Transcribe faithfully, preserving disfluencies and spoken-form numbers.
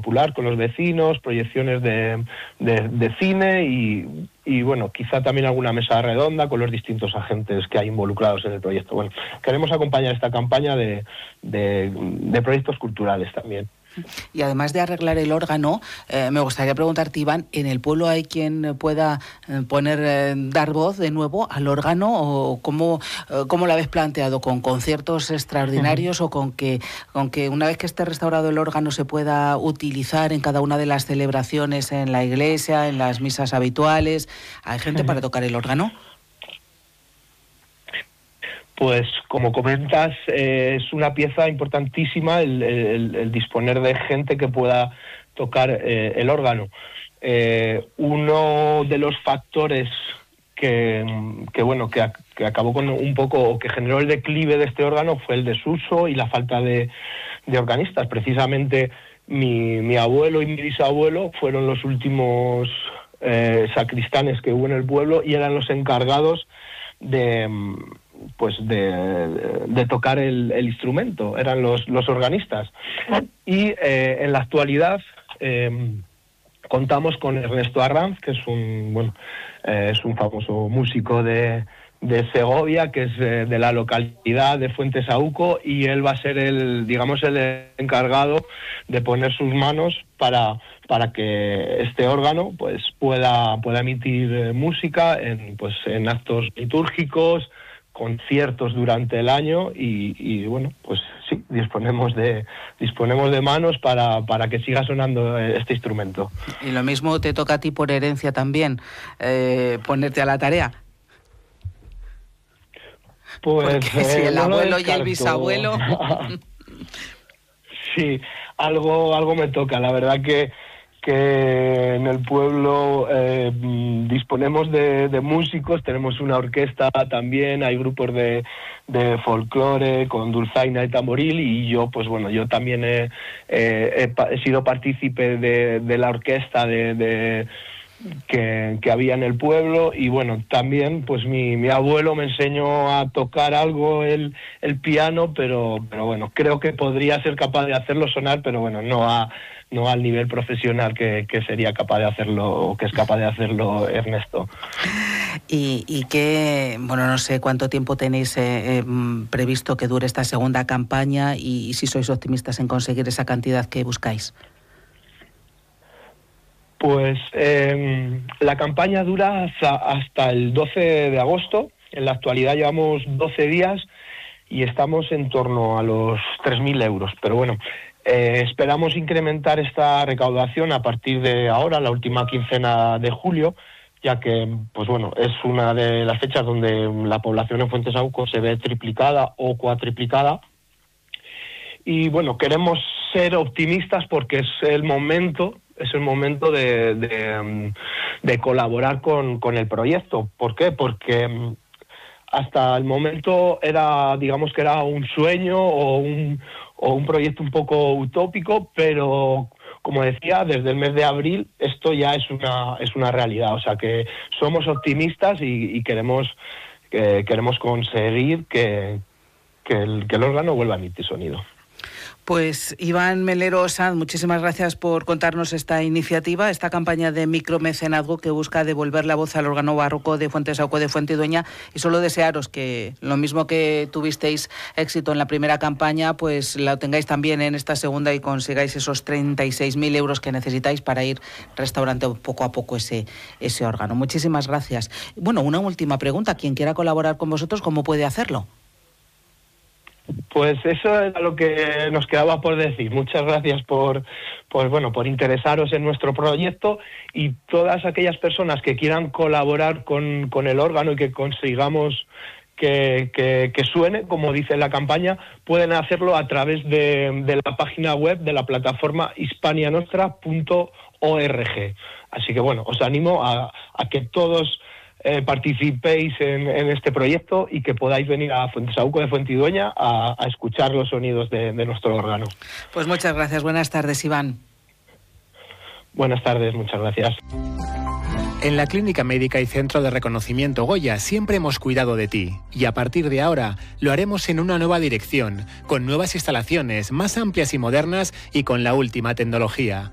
popular con los vecinos, proyecciones de, de, de cine y, y, bueno, quizá también alguna mesa redonda con los distintos agentes que hay involucrados en el proyecto. Bueno, queremos acompañar esta campaña de, de, de proyectos culturales también. Y además de arreglar el órgano, eh, me gustaría preguntarte, Iván, ¿en el pueblo hay quien pueda eh, poner, eh, dar voz de nuevo al órgano? ¿O cómo, eh, cómo lo habéis planteado? ¿Con conciertos extraordinarios uh-huh. o con que, con que una vez que esté restaurado el órgano se pueda utilizar en cada una de las celebraciones en la iglesia, en las misas habituales? ¿Hay gente uh-huh. para tocar el órgano? Pues como comentas, eh, es una pieza importantísima el, el, el disponer de gente que pueda tocar eh, el órgano. Eh, uno de los factores que, que bueno que, que acabó con un poco, o que generó el declive de este órgano, fue el desuso y la falta de, de organistas. Precisamente mi, mi abuelo y mi bisabuelo fueron los últimos eh, sacristanes que hubo en el pueblo y eran los encargados de... pues de, de tocar el, el instrumento, eran los, los organistas. Y eh, en la actualidad eh, contamos con Ernesto Arranz, que es un bueno eh, es un famoso músico de, de Segovia, que es eh, de la localidad de Fuentesauco, y él va a ser el, digamos, el encargado de poner sus manos para, para que este órgano pues pueda, pueda emitir eh, música en, pues, en actos litúrgicos, conciertos durante el año y, y bueno, pues sí, disponemos de disponemos de manos para, para que siga sonando este instrumento. Y lo mismo te toca a ti por herencia también, eh, ponerte a la tarea. Pues porque si eh, el no abuelo y el bisabuelo... Sí, algo, algo me toca, la verdad que que en el pueblo eh, disponemos de, de músicos, tenemos una orquesta también, hay grupos de, de folclore con dulzaina y tamboril, y yo, pues bueno, yo también he, he, he sido partícipe de, de la orquesta de, de que, que había en el pueblo, y bueno, también pues mi, mi abuelo me enseñó a tocar algo el, el piano, pero, pero bueno, creo que podría ser capaz de hacerlo sonar, pero bueno, no a no al nivel profesional que, que sería capaz de hacerlo, o que es capaz de hacerlo Ernesto. Y, y que, bueno, no sé cuánto tiempo tenéis eh, eh, previsto que dure esta segunda campaña y, y si sois optimistas en conseguir esa cantidad que buscáis. Pues eh, la campaña dura hasta, hasta el doce de agosto, en la actualidad llevamos doce días y estamos en torno a los tres mil euros, pero bueno, Eh, esperamos incrementar esta recaudación a partir de ahora, la última quincena de julio, ya que pues bueno, es una de las fechas donde la población en Fuentesauco se ve triplicada o cuatriplicada. Y bueno, queremos ser optimistas porque es el momento, es el momento de, de, de colaborar con, con el proyecto. ¿Por qué? Porque hasta el momento era, digamos que era un sueño o un o un proyecto un poco utópico, pero como decía, desde el mes de abril esto ya es una es una realidad, o sea que somos optimistas y, y queremos eh, queremos conseguir que, que, el, que el órgano vuelva a emitir sonido. Pues Iván Melero Sanz, muchísimas gracias por contarnos esta iniciativa, esta campaña de micromecenazgo que busca devolver la voz al órgano barroco de Fuentesauco de Fuentidueña, y solo desearos que lo mismo que tuvisteis éxito en la primera campaña, pues lo tengáis también en esta segunda y consigáis esos treinta y seis mil euros que necesitáis para ir restaurando poco a poco ese, ese órgano. Muchísimas gracias. Bueno, una última pregunta, quien quiera colaborar con vosotros, ¿cómo puede hacerlo? Pues eso era lo que nos quedaba por decir. Muchas gracias por, por, bueno, por interesaros en nuestro proyecto, y todas aquellas personas que quieran colaborar con, con el órgano y que consigamos que, que, que suene, como dice la campaña, pueden hacerlo a través de, de la página web de la plataforma hispanianostra punto org. Así que bueno, os animo a, a que todos Eh, participéis en, en este proyecto y que podáis venir a Fuentesauco de Fuentidueña a, a escuchar los sonidos de, de nuestro órgano. Pues muchas gracias. Buenas tardes, Iván. Buenas tardes, muchas gracias. En la Clínica Médica y Centro de Reconocimiento Goya siempre hemos cuidado de ti, y a partir de ahora lo haremos en una nueva dirección, con nuevas instalaciones más amplias y modernas y con la última tecnología.